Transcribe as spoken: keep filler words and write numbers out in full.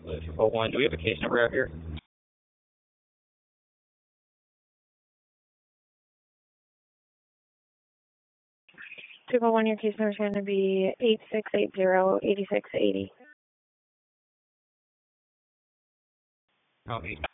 Oh, one. Do we have a case number out here? two oh one, your case number is going to be eight six eight zero, eight six eight zero. Oh, eight